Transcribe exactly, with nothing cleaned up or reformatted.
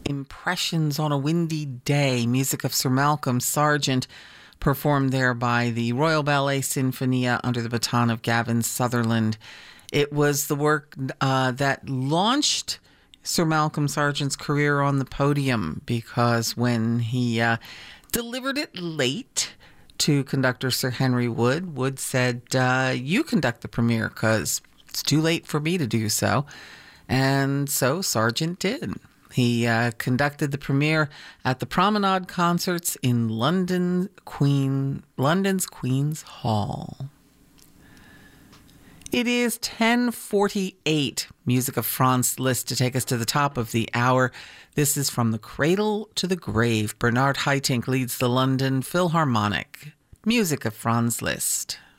Impressions on a Windy Day, music of Sir Malcolm Sargent, performed there by the Royal Ballet Sinfonia under the baton of Gavin Sutherland. It was the work uh, that launched Sir Malcolm Sargent's career on the podium, because when he uh, delivered it late to conductor Sir Henry Wood, Wood said, uh, you conduct the premiere because it's too late for me to do so. And so Sargent did. He uh, conducted the premiere at the Promenade Concerts in London, Queen, London's Queen's Hall. It is ten forty-eight. Music of Franz Liszt to take us to the top of the hour. This is From the Cradle to the Grave. Bernard Haitink leads the London Philharmonic. Music of Franz Liszt.